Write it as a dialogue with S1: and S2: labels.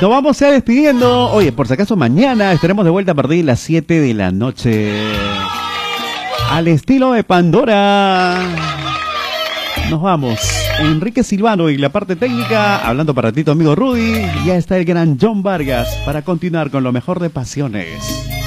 S1: Nos vamos ya despidiendo. Oye, por si acaso mañana estaremos de vuelta a partir de las 7 de la noche. Al estilo de Pandora. Nos vamos. Enrique Silvano y la parte técnica, hablando para ti tu amigo Rudy. Ya está el gran John Vargas para continuar con lo mejor de Pasiones.